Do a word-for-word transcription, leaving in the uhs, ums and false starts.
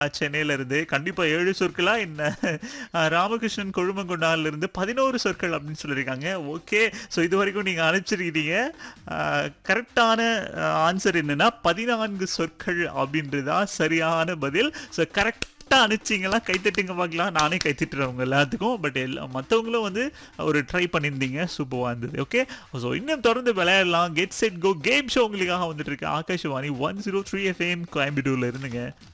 சென்னையில இருந்து கண்டிப்பா ஏழு சொற்களா என்ன? அ ராமகிருஷ்ணன் கொழுமங்கொண்டான்ல இருந்து பதினொன்று சொற்கள் அப்படின்னு சொல்லியிருக்காங்க. ஓகே. ஸோ இதுவரைக்கும் நீங்க அனுப்பிச்சிருக்கிறீங்க. அ கரெக்ட்டான அ ஆன்சர் என்னன்னா பதினான்கு சொற்கள் அப்படின்றது தான் சரியான பதில். ஸோ கரெக்ட்டா அனுப்பிச்சீங்களா? கை தட்டுங்க பார்க்கலாம். நானே கை தட்டுறேன் உங்க எல்லாத்துக்கும். பட் எல்லா மத்தவங்களும் வந்து ஒரு ட்ரை பண்ணியிருந்தீங்க. சூப்பர்வா இருந்தது. ஓகே. ஸோ இன்னும் தொடர்ந்து விளையாடலாம். Get set go game show உங்களுக்காக வந்துட்டு இருக்கு. ஆகாஷவாணி நூற்று மூன்று எஃப்எம் கோயம்புத்தூர்ல இருந்துங்க.